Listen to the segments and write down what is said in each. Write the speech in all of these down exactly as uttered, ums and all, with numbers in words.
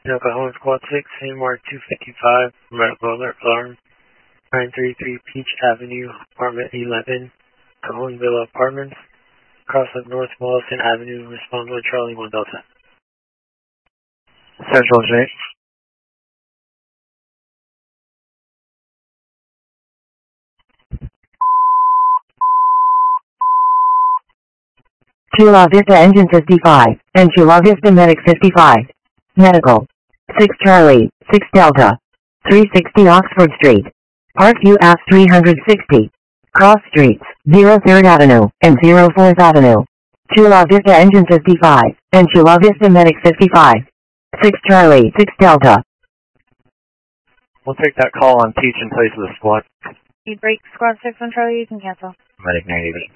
Oklahoma Squad six, Mark two fifty-five, medical alert alarm, nine thirty-three Peach Avenue, apartment eleven, Cajon Villa Apartments, across of North Mollison Avenue, responsible Charlie one Delta. Central J. Chula Vista Engine fifty-five, and Chula Vista Medic fifty-five. Medical. six Charlie, six Delta. three sixty Oxford Street. Park U S three sixty. Cross Streets, zero third Avenue, and zero fourth Avenue. Chula Vista Engine fifty-five, and Chula Vista Medic fifty-five. six Charlie, six Delta. We'll take that call on Peach in place of the squad. You break Squad six on Charlie, you can cancel. Medic nine eighty.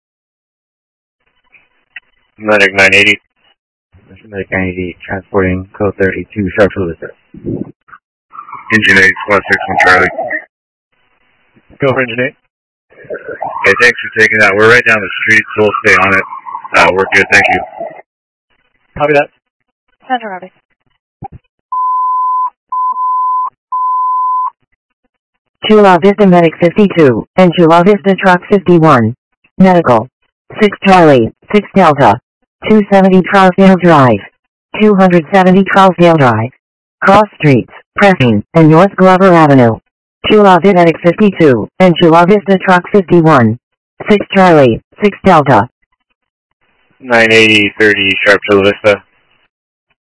Medic nine eighty. Medic nine eighty, transporting code thirty-two, Sharp Chula Vista. Engine eight, Squad six on Charlie. Go for Engine eight. Okay, thanks for taking that. We're right down the street, so we'll stay on it. Uh, we're good, thank you. Copy that. Central Robbie. Chula Vista Medic fifty-two, and Chula Vista Truck fifty-one. Medical. six Charlie, six Delta. two seventy Trousdale Drive. two seventy Trousdale Drive. Cross Streets, Pressing, and North Glover Avenue. Chula Vista Medic fifty-two, and Chula Vista Truck fifty-one. six Charlie, six Delta. nine eighty, thirty, Sharp Chula Vista.